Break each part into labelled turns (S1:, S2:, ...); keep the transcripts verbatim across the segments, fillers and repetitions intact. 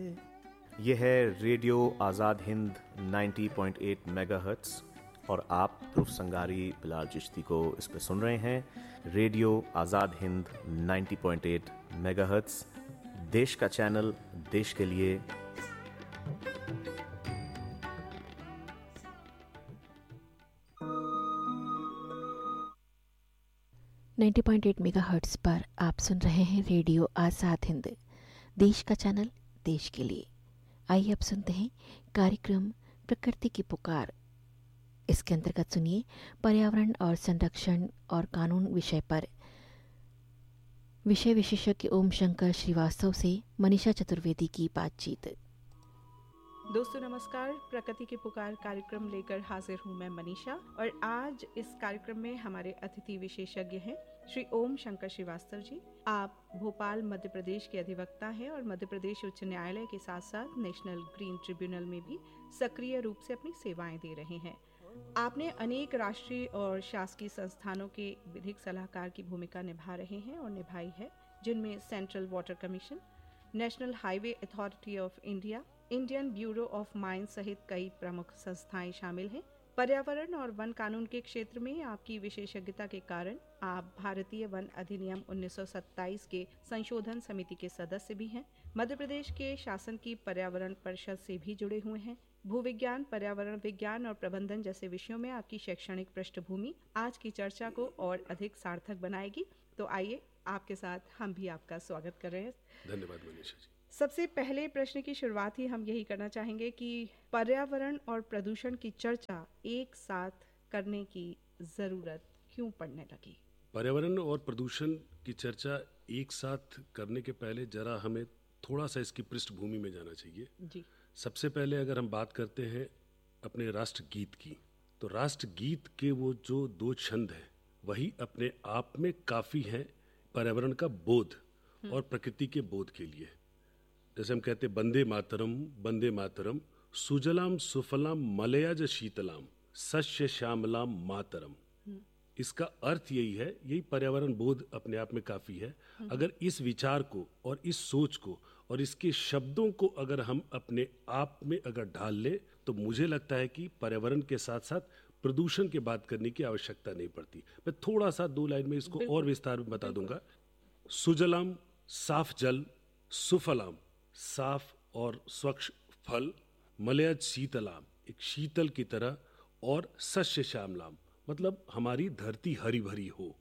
S1: ये है रेडियो आज़ाद हिंद नब्बे पॉइंट आठ मेगाहर्ट्ज़ और आप ध्रुव संगारी बिलाल चिश्ती को इस पे सुन रहे हैं। रेडियो आज़ाद हिंद नब्बे पॉइंट आठ मेगाहर्ट्ज़, देश का चैनल, देश के लिए।
S2: नब्बे पॉइंट आठ मेगाहर्ट्ज़ पर आप सुन रहे हैं रेडियो आज़ाद हिंद, देश का चैनल, देश के लिए। आइए अब सुनते हैं कार्यक्रम प्रकृति की पुकार। इसके अंतर्गत सुनिए पर्यावरण और संरक्षण और कानून विषय पर विषय विशेषज्ञ ओम शंकर श्रीवास्तव से मनीषा चतुर्वेदी की बातचीत।
S3: दोस्तों नमस्कार, प्रकृति की पुकार कार्यक्रम लेकर हाजिर हूं मैं मनीषा, और आज इस कार्यक्रम में हमारे अतिथि विशेषज्ञ हैं श्री ओम शंकर श्रीवास्तव जी। आप भोपाल मध्य प्रदेश के अधिवक्ता हैं और मध्य प्रदेश उच्च न्यायालय के साथ साथ नेशनल ग्रीन ट्रिब्यूनल में भी सक्रिय रूप से अपनी सेवाएं दे रहे हैं। आपने अनेक राष्ट्रीय और शासकीय संस्थानों के विधिक सलाहकार की भूमिका निभा रहे हैं और निभाई है, जिनमें central water commission, national highway authority of India, Indian bureau of mines सहित कई प्रमुख संस्थाएं शामिल हैं। पर्यावरण और वन कानून के क्षेत्र में आपकी विशेषज्ञता के कारण आप भारतीय वन अधिनियम उन्नीस सौ सत्ताईस के संशोधन समिति के सदस्य भी हैं। मध्य प्रदेश के शासन की पर्यावरण परिषद से भी जुड़े हुए हैं। भूविज्ञान, पर्यावरण विज्ञान और प्रबंधन जैसे विषयों में आपकी शैक्षणिक पृष्ठभूमि आज की चर्चा को और अधिक सार्थक बनाएगी। तो आइए आपके साथ हम भी आपका स्वागत कर रहे हैं।
S4: धन्यवाद मनीषा जी।
S3: सबसे पहले प्रश्न की शुरुआत ही हम यही करना चाहेंगे कि पर्यावरण और प्रदूषण की चर्चा एक साथ करने की जरूरत क्यों पड़ने लगी?
S4: पर्यावरण और प्रदूषण की चर्चा एक साथ करने के पहले जरा हमें थोड़ा सा इसकी पृष्ठभूमि में जाना चाहिए
S3: जी।
S4: सबसे पहले अगर हम बात करते हैं अपने राष्ट्रगीत की, तो राष्ट्रगीत के वो जो दो छंद हैं वही अपने आप में काफी हैं पर्यावरण का बोध और प्रकृति के बोध के लिए। जैसे हम कहते हैं वंदे मातरम, वंदे मातरम, सुजलाम सुफलाम मलयज शीतलाम सस्य श्यामलाम मातरम। इसका अर्थ यही है, यही पर्यावरण बोध अपने आप में काफी है। अगर इस विचार को और इस सोच को और इसके शब्दों को अगर हम अपने आप में अगर ढाल ले, तो मुझे लगता है कि पर्यावरण के साथ साथ प्रदूषण की बात करने की आवश्यकता नहीं पड़ती। मैं थोड़ा सा दो लाइन में इसको और विस्तार में बता दूंगा। सुजलाम साफ जल, सुफलाम साफ और स्वच्छ फल, मलयज शीतलाम एक शीतल की तरह, और सस्य श्यामलाम मतलब हमारी धरती हरी भरी हो,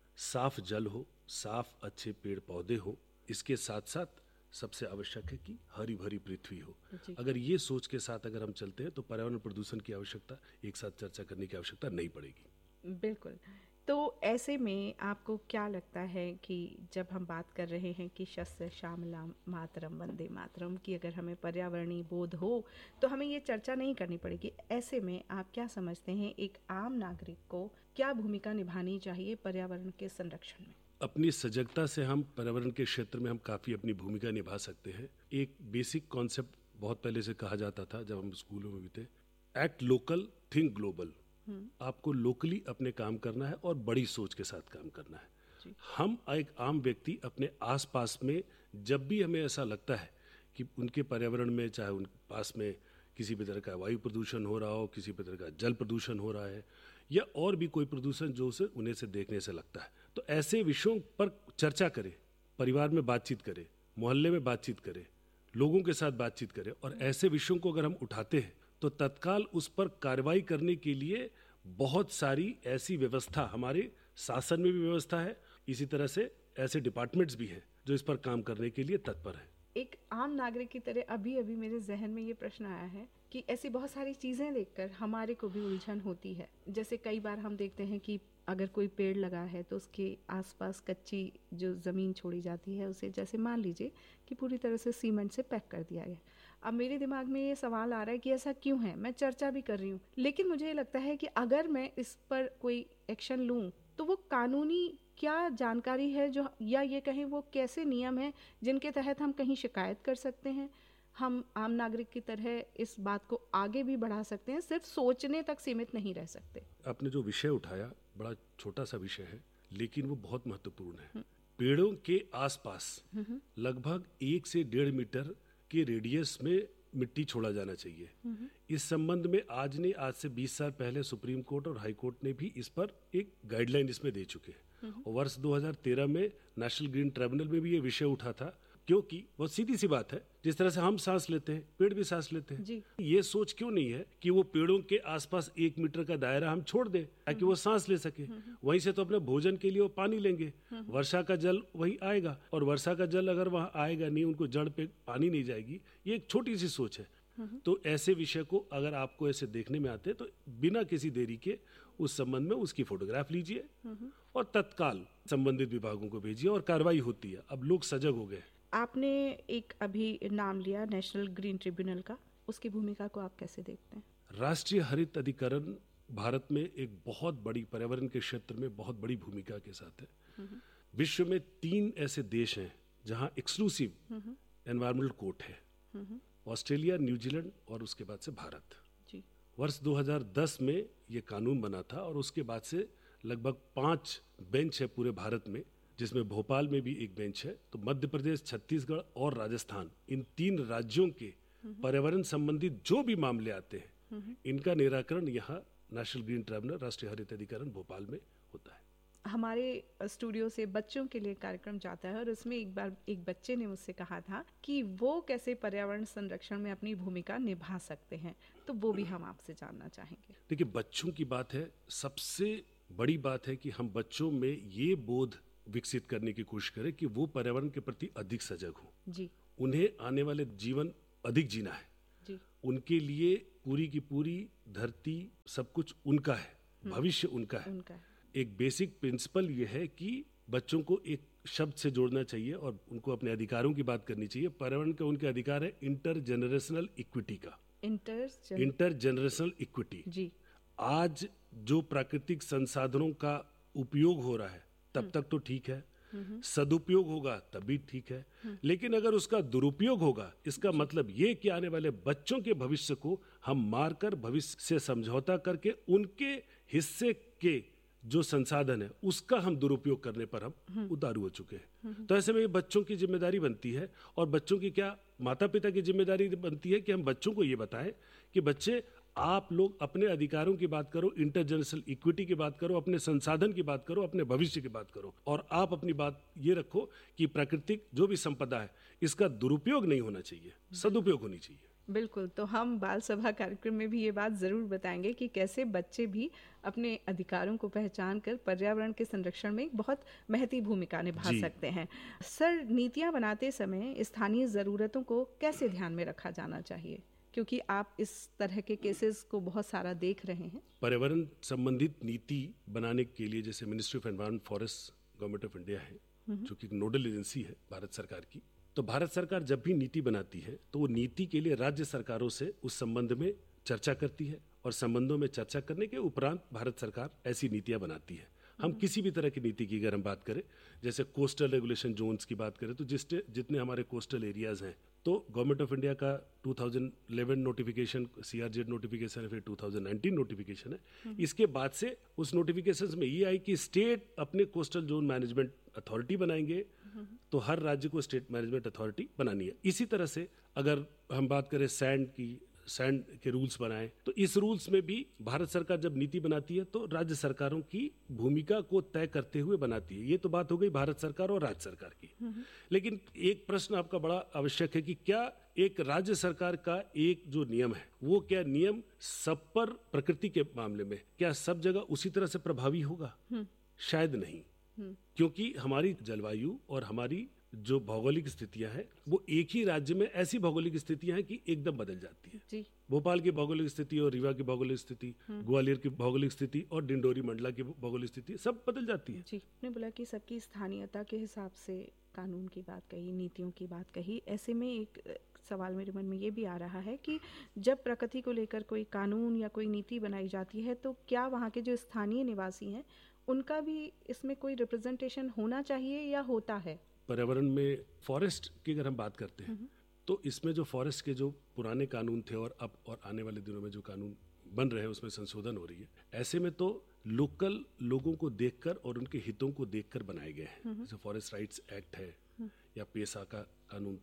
S4: साफ जल हो, साफ अच्छे पेड़ पौधे हो, इसके साथ साथ सबसे आवश्यक है कि हरी भरी पृथ्वी हो। अगर ये सोच के साथ अगर हम चलते हैं तो पर्यावरण प्रदूषण की आवश्यकता एक साथ चर्चा करने की आवश्यकता नहीं पड़ेगी।
S3: बिल्कुल। तो ऐसे में आपको क्या लगता है कि जब हम बात कर रहे हैं कि शस्य श्यामलाम मातरम वंदे मातरम की अगर हमें पर्यावरणीय बोध हो तो हमें ये चर्चा नहीं करनी पड़ेगी, ऐसे में आप क्या समझते हैं एक आम नागरिक को क्या भूमिका निभानी चाहिए पर्यावरण के संरक्षण में?
S4: अपनी सजगता से हम पर्यावरण के क्षेत्र में हम काफी अपनी भूमिका निभा सकते हैं। एक बेसिक कॉन्सेप्ट बहुत पहले से कहा जाता था जब हम स्कूलों में भी थे, एक्ट लोकल थिंक ग्लोबल। आपको लोकली अपने काम करना है और बड़ी सोच के साथ काम करना है। हम एक आम व्यक्ति अपने आसपास में जब भी हमें ऐसा लगता है कि उनके पर्यावरण में, चाहे उनके पास में किसी भी तरह का वायु प्रदूषण हो रहा हो, किसी भी तरह का जल प्रदूषण हो रहा है, या और भी कोई प्रदूषण जो उसे उन्हें से देखने से लगता है, तो ऐसे विषयों पर चर्चा करें, परिवार में बातचीत करें, मोहल्ले में बातचीत करें, लोगों के साथ बातचीत करें, और ऐसे विषयों को अगर हम उठाते हैं तो तत्काल उस पर कार्रवाई करने के लिए बहुत सारी ऐसी व्यवस्था, हमारे शासन में भी व्यवस्था है, इसी तरह से ऐसे डिपार्टमेंट्स भी हैं जो इस पर काम करने के लिए तत्पर हैं।
S3: एक आम नागरिक की तरह अभी अभी मेरे जहन में ये प्रश्न आया है कि ऐसी बहुत सारी चीजें देखकर हमारे को भी उलझन होती है। जैसे कई बार हम देखते हैं कि अगर कोई पेड़ लगा है तो उसके आसपास कच्ची जो ज़मीन छोड़ी जाती है उसे, जैसे मान लीजिए कि पूरी तरह से सीमेंट से पैक कर दिया गया। अब मेरे दिमाग में ये सवाल आ रहा है कि ऐसा क्यों है? मैं चर्चा भी कर रही हूँ, लेकिन मुझे ये लगता है कि अगर मैं इस पर कोई एक्शन लूँ तो वो कानूनी क्या जानकारी है जो, या ये कहें वो कैसे नियम हैं जिनके तहत हम कहीं शिकायत कर सकते हैं, हम आम नागरिक की तरह इस बात को आगे भी बढ़ा सकते हैं, सिर्फ सोचने तक सीमित नहीं रह सकते।
S4: आपने जो विषय उठाया बड़ा छोटा सा विषय है, लेकिन वो बहुत महत्वपूर्ण है। पेड़ों के आसपास लगभग एक से डेढ़ मीटर के रेडियस में मिट्टी छोड़ा जाना चाहिए। इस संबंध में आज ने आज से बीस साल पहले सुप्रीम कोर्ट और हाई कोर्ट ने भी इस पर एक गाइडलाइन इसमें दे चुके हैं। और वर्ष दो हज़ार तेरह में नेशनल ग्रीन ट्रिब्यूनल में भी ये विषय उठा था, क्योंकि बहुत सीधी सी बात है, जिस तरह से हम सांस लेते हैं पेड़ भी सांस लेते हैं
S3: जी।
S4: ये सोच क्यों नहीं है कि वो पेड़ों के आसपास एक मीटर का दायरा हम छोड़ दें ताकि वो सांस ले सके। वहीं से तो अपने भोजन के लिए वो पानी लेंगे, वर्षा का जल वहीं आएगा, और वर्षा का जल अगर वहां आएगा नहीं, उनको जड़ पे पानी नहीं जाएगी। ये एक छोटी सी सोच है। तो ऐसे विषय को अगर आपको ऐसे देखने में आते हैं तो बिना किसी देरी के उस संबंध में उसकी फोटोग्राफ लीजिए और तत्काल संबंधित विभागों को भेजिए और कार्रवाई होती है। अब लोग सजग हो गए।
S3: आपने एक अभी नाम लिया नेशनल ग्रीन ट्रिब्यूनल का, उसकी भूमिका को आप कैसे देखते हैं?
S4: राष्ट्रीय हरित अधिकरण भारत में एक बहुत बड़ी पर्यावरण के क्षेत्र में बहुत बड़ी भूमिका के साथ है। विश्व में तीन ऐसे देश हैं जहां एक्सक्लूसिव एनवायरमेंटल कोर्ट है, ऑस्ट्रेलिया, न्यूजीलैंड और उसके बाद से भारत।
S3: जी।
S4: वर्ष दो हज़ार दस में ये कानून बना था और उसके बाद से लगभग पांच बेंच है पूरे भारत में, जिसमें भोपाल में भी एक बेंच है। तो मध्य प्रदेश, छत्तीसगढ़ और राजस्थान, इन तीन राज्यों के पर्यावरण संबंधित जो भी मामले आते हैं, इनका निराकरण यहाँ नेशनल ग्रीन ट्रिब्यूनल, राष्ट्रीय हरित अधिकरण भोपाल में होता है।
S3: हमारे स्टूडियो से बच्चों के लिए कार्यक्रम जाता है और उसमें एक बार एक बच्चे ने मुझसे कहा था कि वो कैसे पर्यावरण संरक्षण में अपनी भूमिका निभा सकते हैं, तो वो भी हम आपसे जानना चाहेंगे।
S4: देखिए, बच्चों की बात है, सबसे बड़ी बात है कि हम बच्चों में ये बोध विकसित करने की कोशिश करें कि वो पर्यावरण के प्रति अधिक सजग हो।
S3: जी।
S4: उन्हें आने वाले जीवन अधिक जीना है।
S3: जी।
S4: उनके लिए पूरी की पूरी धरती, सब कुछ उनका है, भविष्य उनका है।
S3: उनका है।
S4: एक बेसिक प्रिंसिपल ये है कि बच्चों को एक शब्द से जोड़ना चाहिए और उनको अपने अधिकारों की बात करनी चाहिए। पर्यावरण का उनके अधिकार है इंटर जनरेशनल इक्विटी का।
S3: Inter
S4: inter generational equity.
S3: जी।
S4: आज जो प्राकृतिक संसाधनों का उपयोग हो रहा है तब तक तो ठीक है, सदुपयोग होगा तब भी ठीक है, लेकिन अगर उसका दुरुपयोग होगा, इसका मतलब ये कि आने वाले बच्चों के भविष्य को हम मारकर भविष्य से समझौता करके उनके हिस्से के जो संसाधन है उसका हम दुरुपयोग करने पर हम उतारू हो चुके हैं। तो ऐसे में ये बच्चों की जिम्मेदारी बनती है, और बच्चों की क्या, माता पिता की जिम्मेदारी बनती है कि हम बच्चों को ये बताएं कि बच्चे, आप लोग अपने अधिकारों की बात करो, इंटरजेनरेशनल इक्विटी की बात करो, अपने संसाधन की बात करो, अपने भविष्य की बात करो, और आप अपनी बात ये रखो कि प्राकृतिक जो भी संपदा है इसका दुरुपयोग नहीं होना चाहिए, सदुपयोग होनी चाहिए।
S3: बिल्कुल। तो हम बाल सभा कार्यक्रम में भी ये बात जरूर बताएंगे कि कैसे बच्चे भी अपने अधिकारों को पहचान कर पर्यावरण के संरक्षण में एक बहुत महती भूमिका निभा सकते हैं। सर, नीतियां बनाते समय स्थानीय जरूरतों को कैसे ध्यान में रखा जाना चाहिए, क्योंकि आप इस तरह के केसेस को बहुत सारा देख रहे हैं?
S4: पर्यावरण संबंधित नीति बनाने के लिए जैसे ministry of environment forest government of India है, जो कि नोडल एजेंसी है भारत सरकार की। तो भारत सरकार जब भी नीति बनाती है तो वो नीति के लिए राज्य सरकारों से उस संबंध में चर्चा करती है, और संबंधों में चर्चा करने के उपरांत भारत सरकार ऐसी नीतियां बनाती है। हम किसी भी तरह की नीति की अगर हम बात करें, जैसे कोस्टल रेगुलेशन जोन्स की बात करें, तो जिसने जितने हमारे कोस्टल एरियाज हैं, तो गवर्नमेंट ऑफ इंडिया का दो हज़ार ग्यारह नोटिफिकेशन, सीआरजेड नोटिफिकेशन है, फिर दो हज़ार उन्नीस नोटिफिकेशन है। इसके बाद से उस नोटिफिकेशंस में ये आई कि स्टेट अपने कोस्टल जोन मैनेजमेंट अथॉरिटी बनाएंगे, तो हर राज्य को स्टेट मैनेजमेंट अथॉरिटी बनानी है। इसी तरह से अगर हम बात करें सैंड की, सैंड के रूल्स बनाए, तो इस रूल्स में भी भारत सरकार जब नीति बनाती है तो राज्य सरकारों की भूमिका को तय करते हुए बनाती है। ये तो बात हो गई भारत सरकार और राज्य सरकार की। लेकिन एक प्रश्न आपका बड़ा आवश्यक है कि क्या एक राज्य सरकार का एक जो नियम है, वो क्या नियम सब पर, प्रकृति के मामले में क्या सब जगह उसी तरह से प्रभावी होगा? शायद नहीं, क्योंकि हमारी जलवायु और हमारी जो भौगोलिक स्थितियां हैं वो एक ही राज्य में ऐसी भौगोलिक स्थितियां हैं कि एकदम बदल जाती है।
S3: जी।
S4: भोपाल की भौगोलिक स्थिति और रीवा की भौगोलिक स्थिति, ग्वालियर की भौगोलिक स्थिति और डिंडोरी मंडला की भौगोलिक स्थिति सब बदल जाती है।
S3: जी। आपने बोला कि सबकी स्थानीयता के हिसाब से कानून की बात कही, नीतियों की बात कही। ऐसे में एक सवाल मेरे मन में ये भी आ रहा है कि जब प्रकृति को लेकर कोई कानून या कोई नीति बनाई जाती है तो क्या वहाँ के जो स्थानीय निवासी हैं उनका भी इसमें कोई रिप्रेजेंटेशन होना चाहिए या होता है?
S4: पर्यावरण में फॉरेस्ट की अगर हम बात करते हैं तो इसमें जो फॉरेस्ट के जो पुराने कानून थे और अब और आने वाले दिनों में जो कानून बन रहे हैं उसमें संशोधन हो रही है। ऐसे में तो लोकल लोगों को देखकर और उनके हितों को देखकर बनाए गए हैं। जैसे फॉरेस्ट राइट्स एक्ट है या पेसा का कानून था,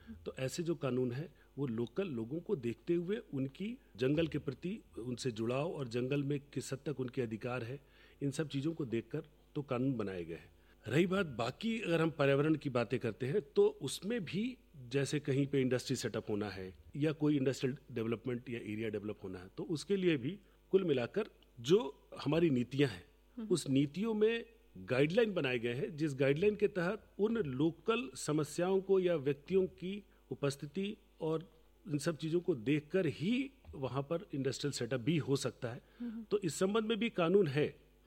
S4: तो ऐसे जो कानून है वो लोकल लोगों को देखते हुए उनकी जंगल के प्रति उनसे जुड़ाव और जंगल में किस हद तक उनके अधिकार है, इन सब चीज़ों को देखकर तो कानून बनाए गए हैं। रही बात बाकी, अगर हम पर्यावरण की बातें करते हैं तो उसमें भी जैसे कहीं पे इंडस्ट्री सेटअप होना है या कोई इंडस्ट्रियल डेवलपमेंट या एरिया डेवलप होना है, तो उसके लिए भी कुल मिलाकर जो हमारी नीतियां हैं उस नीतियों में गाइडलाइन बनाए गए हैं, जिस गाइडलाइन के तहत उन लोकल समस्याओं को या व्यक्तियों की उपस्थिति और इन सब चीज़ों को देखकर ही वहाँ पर इंडस्ट्रियल सेटअप भी हो सकता है। तो इस संबंध में भी कानून है,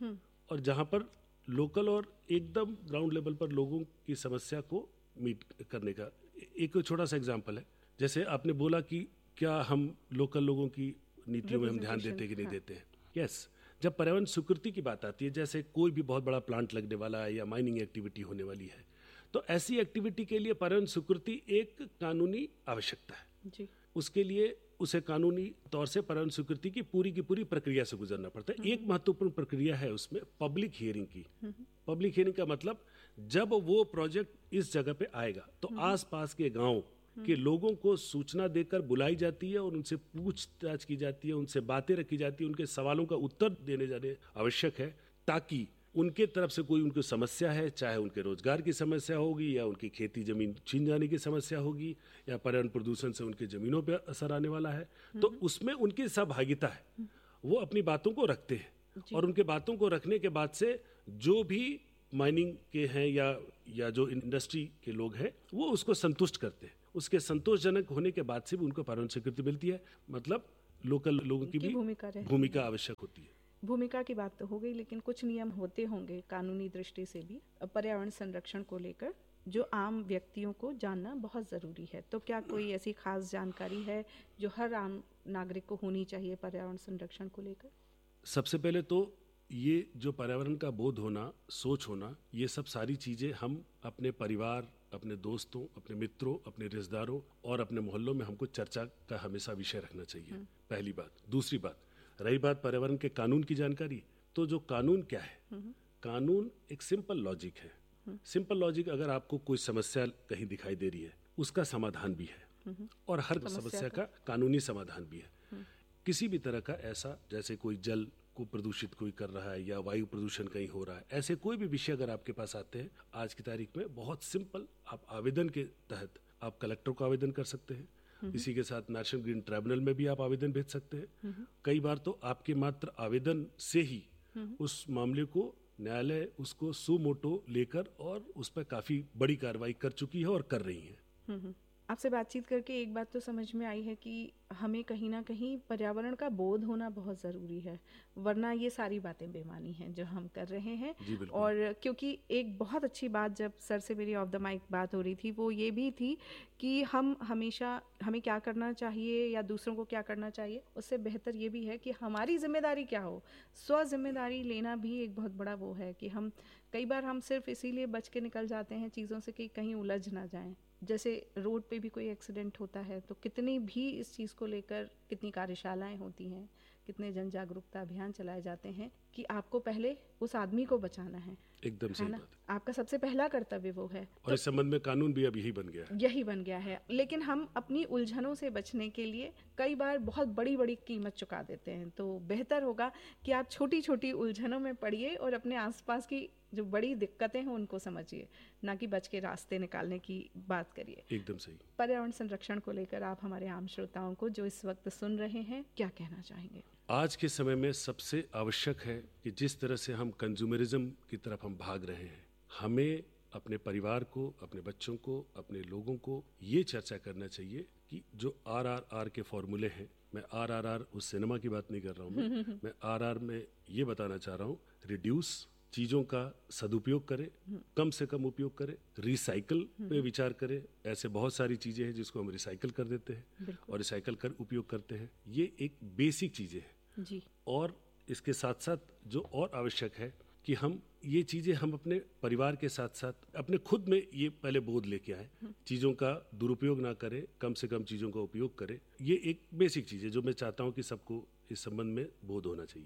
S4: और जहाँ पर लोकल और एकदम ग्राउंड लेवल पर लोगों की समस्या को मीट करने का एक छोटा सा एग्जांपल है। जैसे आपने बोला कि क्या हम लोकल लोगों की नीतियों में हम ध्यान देते कि नहीं
S3: हाँ।
S4: देते हैं। यस, जब पर्यावरण स्वीकृति की बात आती है, जैसे कोई भी बहुत बड़ा प्लांट लगने वाला है या माइनिंग एक्टिविटी होने वाली है, तो ऐसी एक्टिविटी के लिए पर्यावरण स्वीकृति एक कानूनी आवश्यकता है
S3: जी।
S4: उसके लिए उसे कानूनी तौर से पर्यावरण स्वीकृति की पूरी की पूरी प्रक्रिया से गुजरना पड़ता है। एक महत्वपूर्ण प्रक्रिया है उसमें पब्लिक हियरिंग की। पब्लिक हियरिंग का मतलब जब वो प्रोजेक्ट इस जगह पे आएगा तो आसपास के गांव के लोगों को सूचना देकर बुलाई जाती है और उनसे पूछताछ की जाती है, उनसे बातें रखी जाती है, उनके सवालों का उत्तर देने जाने आवश्यक है, ताकि उनके तरफ से कोई उनको समस्या है, चाहे उनके रोजगार की समस्या होगी या उनकी खेती जमीन छीन जाने की समस्या होगी या पर्यावरण प्रदूषण से उनके जमीनों पर असर आने वाला है, तो उसमें उनकी सहभागिता है, वो अपनी बातों को रखते हैं। और उनके बातों को रखने के बाद से जो भी माइनिंग के हैं या या जो इंडस्ट्री के लोग हैं वो उसको संतुष्ट करते हैं। उसके संतोषजनक होने के बाद से भी उनको पर्यावरण स्वीकृति मिलती है। मतलब लोकल लोगों की भी
S3: भूमिका रहती है।
S4: भूमिका आवश्यक होती है।
S3: भूमिका की बात तो हो गई, लेकिन कुछ नियम होते होंगे कानूनी दृष्टि से भी पर्यावरण संरक्षण को लेकर जो आम व्यक्तियों को जानना बहुत ज़रूरी है। तो क्या कोई ऐसी खास जानकारी है जो हर आम नागरिक को होनी चाहिए पर्यावरण संरक्षण को लेकर?
S4: सबसे पहले तो ये जो पर्यावरण का बोध होना, सोच होना, ये सब सारी चीज़ें हम अपने परिवार, अपने दोस्तों, अपने मित्रों, अपने रिश्तेदारों और अपने मोहल्लों में हमको चर्चा का हमेशा विषय रखना चाहिए। पहली बात। दूसरी बात, रही बात पर्यावरण के कानून की जानकारी, तो जो कानून क्या है, कानून एक सिंपल लॉजिक है। सिंपल लॉजिक, अगर आपको कोई समस्या कहीं दिखाई दे रही है उसका समाधान भी है और हर समस्या का कानूनी समाधान भी है। किसी भी तरह का ऐसा, जैसे कोई जल को प्रदूषित कोई कर रहा है या वायु प्रदूषण कहीं हो रहा है, ऐसे कोई भी विषय अगर आपके पास आते हैं आज की तारीख में, बहुत सिंपल, आप आवेदन के तहत आप कलेक्टर को आवेदन कर सकते हैं। इसी के साथ नेशनल ग्रीन ट्राइब्यूनल में भी आप आवेदन भेज सकते हैं। कई बार तो आपके मात्र आवेदन से ही उस मामले को न्यायालय उसको सुमोटो लेकर और उस पर काफी बड़ी कार्रवाई कर चुकी है और कर रही है।
S3: आपसे बातचीत करके एक बात तो समझ में आई है कि हमें कहीं ना कहीं पर्यावरण का बोध होना बहुत ज़रूरी है, वरना ये सारी बातें बेमानी हैं जो हम कर रहे हैं। और क्योंकि एक बहुत अच्छी बात जब सर से मेरी ऑफ द माइक बात हो रही थी वो ये भी थी कि हम हमेशा हमें क्या करना चाहिए या दूसरों को क्या करना चाहिए, उससे बेहतर ये भी है कि हमारी जिम्मेदारी क्या हो। स्व जिम्मेदारी लेना भी एक बहुत बड़ा वो है कि हम कई बार हम सिर्फ इसीलिए बच के निकल जाते हैं चीज़ों से कि कहीं उलझ ना जाएं। जैसे रोड पे भी कोई एक्सीडेंट होता है तो कितनी भी इस चीज़ को लेकर कितनी कार्यशालाएं होती हैं, कितने जन जागरूकता अभियान चलाए जाते हैं कि आपको पहले उस आदमी को बचाना है।
S4: एकदम सही बात।
S3: आपका सबसे पहला कर्तव्य वो है।
S4: और तो इस संबंध में कानून भी अब यही बन गया है।
S3: यही बन गया है। लेकिन हम अपनी उलझनों से बचने के लिए कई बार बहुत बड़ी बड़ी कीमत चुका देते हैं। तो बेहतर होगा कि आप छोटी छोटी उलझनों में पड़िए और अपने आसपास की जो बड़ी दिक्कतें हैं उनको समझिए, ना कि बच के रास्ते निकालने की बात करिए।
S4: एकदम सही।
S3: पर्यावरण संरक्षण को लेकर आप हमारे आम श्रोताओं को जो इस वक्त सुन रहे हैं क्या कहना चाहेंगे?
S4: आज के समय में सबसे आवश्यक है कि जिस तरह से हम कंज्यूमरिज्म की तरफ हम भाग रहे हैं, हमें अपने परिवार को, अपने बच्चों को, अपने लोगों को ये चर्चा करना चाहिए कि जो आर आर आर के फॉर्मूले हैं, मैं आर आर आर उस सिनेमा की बात नहीं कर रहा हूँ, मैं मैं आर आर में ये बताना चाह रहा हूँ, रिड्यूस, चीज़ों का सदुपयोग करें, कम से कम उपयोग करें, रिसाइकल पे विचार करें। ऐसे बहुत सारी चीज़ें हैं जिसको हम रिसाइकल कर देते हैं और रिसाइकल कर उपयोग करते हैं। ये एक बेसिक चीज़ें हैं
S3: जी।
S4: और इसके साथ साथ जो और आवश्यक है कि हम ये चीज़ें हम अपने परिवार के साथ साथ अपने खुद में ये पहले बोध लेके आए, चीज़ों का दुरुपयोग ना करें, कम से कम चीज़ों का उपयोग करें। ये एक बेसिक चीज़ है जो मैं चाहता हूँ कि सबको इस संबंध में बोध होना चाहिए।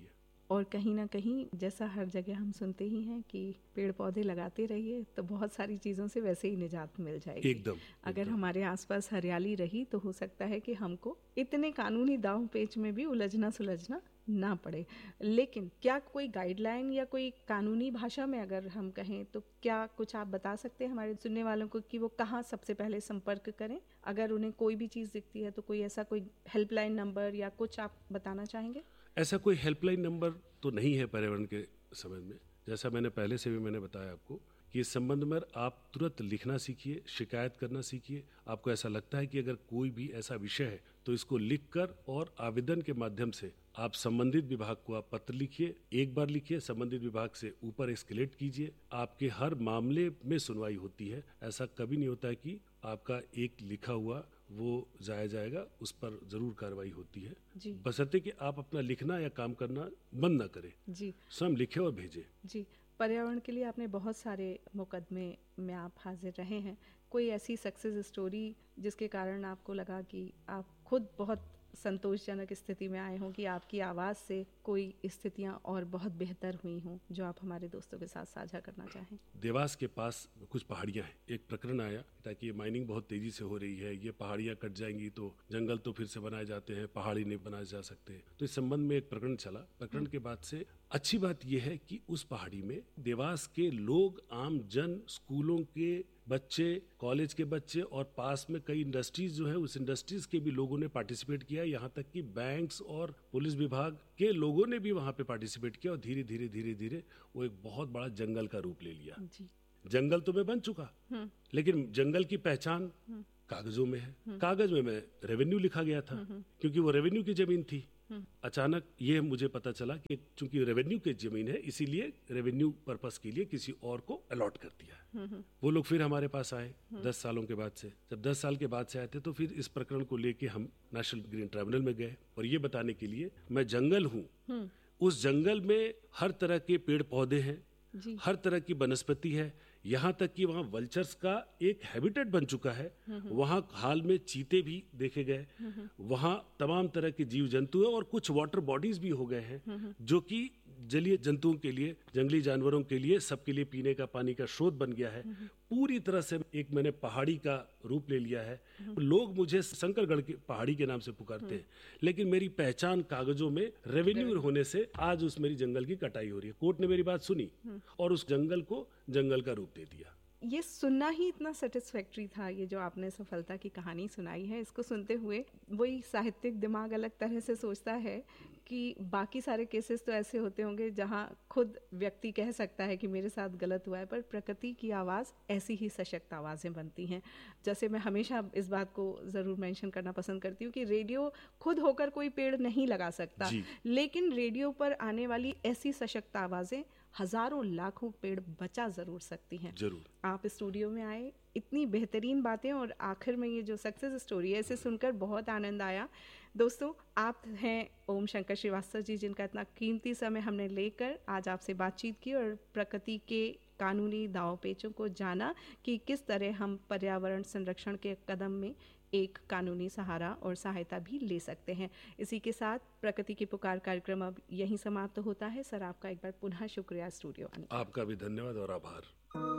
S3: और कहीं ना कहीं जैसा हर जगह हम सुनते ही हैं कि पेड़ पौधे लगाते रहिए तो बहुत सारी चीज़ों से वैसे ही निजात मिल जाएगी।
S4: एकदम
S3: अगर
S4: एकदम।
S3: हमारे आसपास हरियाली रही तो हो सकता है कि हमको इतने कानूनी दांव पेच में भी उलझना सुलझना ना पड़े। लेकिन क्या कोई गाइडलाइन या कोई कानूनी भाषा में अगर हम कहें तो क्या कुछ आप बता सकते हैं हमारे सुनने वालों को कि वो कहाँ सबसे पहले संपर्क करें अगर उन्हें कोई भी चीज़ दिखती है? तो कोई ऐसा कोई हेल्पलाइन नंबर या कुछ आप बताना चाहेंगे?
S4: ऐसा कोई हेल्पलाइन नंबर तो नहीं है पर्यावरण के संबंध में। जैसा मैंने पहले से भी मैंने बताया आपको कि इस संबंध में आप तुरंत लिखना सीखिए, शिकायत करना सीखिए। आपको ऐसा लगता है कि अगर कोई भी ऐसा विषय है तो इसको लिखकर और आवेदन के माध्यम से आप संबंधित विभाग को आप पत्र लिखिए, एक बार लिखिए, संबंधित विभाग से ऊपर एस्केलेट कीजिए। आपके हर मामले में सुनवाई होती है। ऐसा कभी नहीं होता है कि आपका एक लिखा हुआ वो जाया जाएगा, उस पर जरूर कार्रवाई होती है। बशर्ते कि आप अपना लिखना या काम करना बंद ना करें,
S3: जी
S4: स्वयं लिखे और भेजें।
S3: जी पर्यावरण के लिए आपने बहुत सारे मुकदमे में आप हाजिर रहे हैं। कोई ऐसी सक्सेस स्टोरी जिसके कारण आपको लगा कि आप खुद बहुत संतोषजनक स्थिति में आए हों कि आपकी आवाज़ से कोई स्थितियां और बहुत बेहतर हुई हों, जो आप हमारे दोस्तों के साथ साझा करना चाहें?
S4: देवास के पास कुछ पहाड़ियां हैं। एक प्रकरण आया ताकि ये माइनिंग बहुत तेजी से हो रही है, ये पहाड़ियां कट जाएंगी तो जंगल तो फिर से बनाए जाते हैं, पहाड़ी नहीं बनाए जा सकते। तो इस संबंध में एक प्रकरण चला। प्रकरण के बाद से अच्छी बात यह है कि उस पहाड़ी में देवास के लोग, आम जन, स्कूलों के बच्चे, कॉलेज के बच्चे और पास में कई इंडस्ट्रीज जो है उस इंडस्ट्रीज के भी लोगों ने पार्टिसिपेट किया। यहाँ तक कि बैंक्स और पुलिस विभाग के लोगों ने भी वहाँ पे पार्टिसिपेट किया और धीरे धीरे धीरे धीरे वो एक बहुत बड़ा जंगल का रूप ले लिया।
S3: जी।
S4: जंगल तो मैं बन चुका, लेकिन जंगल की पहचान कागजों में है। कागज में मैं रेवेन्यू लिखा गया था क्योंकि वो रेवेन्यू की जमीन थी। अचानक ये मुझे पता चला कि चूंकि रेवेन्यू की जमीन है इसीलिए रेवेन्यू पर्पस के लिए किसी और को अलॉट कर दिया। वो लोग फिर हमारे पास आए दस सालों के बाद से। जब दस साल के बाद से आए थे तो फिर इस प्रकरण को लेके हम नेशनल ग्रीन ट्राइब्यूनल में गए और ये बताने के लिए मैं जंगल हूँ, उस जंगल में हर तरह के पेड़ पौधे हैं, हर तरह की वनस्पति है, यहाँ तक कि वहाँ वल्चर्स का एक हैबिटेट बन चुका है। वहाँ हाल में चीते भी देखे गए, वहाँ तमाम तरह के जीव जंतु है और कुछ वाटर बॉडीज भी हो गए हैं जो कि जलीय जंतुओं के लिए, जंगली जानवरों के लिए, सबके लिए पीने का पानी का स्रोत बन गया है। पूरी तरह से एक मैंने पहाड़ी का रूप ले लिया है। लोग मुझे शंकरगढ़ की पहाड़ी के नाम से पुकारते हैं, लेकिन मेरी पहचान कागजों में रेवेन्यू होने से आज उस मेरी जंगल की कटाई हो रही है। कोर्ट ने मेरी बात सुनी और उस जंगल को जंगल का रूप दे दिया।
S3: ये सुनना ही इतना सेटिस्फैक्ट्री था, ये जो आपने सफलता की कहानी सुनाई है। इसको सुनते हुए वही साहित्यिक दिमाग अलग तरह से सोचता है कि बाकी सारे केसेस तो ऐसे होते होंगे जहां खुद व्यक्ति कह सकता है कि मेरे साथ गलत हुआ है, पर प्रकृति की आवाज़ ऐसी ही सशक्त आवाज़ें बनती हैं। जैसे मैं हमेशा इस बात को ज़रूर मेंशन करना पसंद करती हूँ कि रेडियो खुद होकर कोई पेड़ नहीं लगा सकता, लेकिन रेडियो पर आने वाली ऐसी सशक्त आवाज़ें हजारों लाखों पेड़ बचा जरूर सकती हैं।
S4: जरूर।
S3: आप स्टूडियो में आए, इतनी बेहतरीन बातें और आखिर में ये जो सक्सेस स्टोरी है इसे सुनकर बहुत आनंद आया। दोस्तों, आप हैं ओम शंकर श्रीवास्तव जी, जिनका इतना कीमती समय हमने लेकर आज आपसे बातचीत की और प्रकृति के कानूनी दांव पेचों को जाना कि किस तरह हम पर्यावरण संरक्षण के कदम में एक कानूनी सहारा और सहायता भी ले सकते हैं। इसी के साथ प्रकृति की पुकार कार्यक्रम अब यहीं समाप्त होता है। सर, आपका एक बार पुनः शुक्रिया स्टूडियो आने।
S4: आपका भी धन्यवाद और आभार।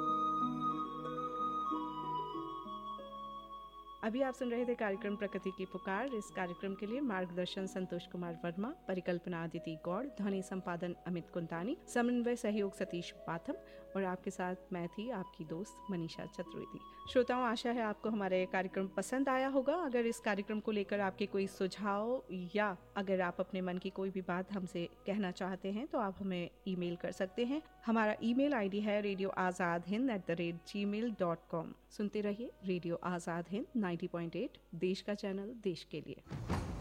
S3: अभी आप सुन रहे थे कार्यक्रम प्रकृति की पुकार। इस कार्यक्रम के लिए मार्गदर्शन संतोष कुमार वर्मा, परिकल्पना अदिति गौड़, ध्वनि संपादन अमित कुंतानी, समन्वय सहयोग सतीश बाथम और आपके साथ मैं थी आपकी दोस्त मनीषा चतुर्वेदी। श्रोताओं, आशा है आपको हमारा ये कार्यक्रम पसंद आया होगा। अगर इस कार्यक्रम को लेकर आपके कोई सुझाव या अगर आप अपने मन की कोई भी बात हमसे कहना चाहते हैं तो आप हमें ईमेल कर सकते हैं। हमारा ईमेल आईडी है radio Azad Hind at the rate ji mail dot com. सुनते रहिए radio Azad Hind ninety point eight, देश का चैनल देश के लिए।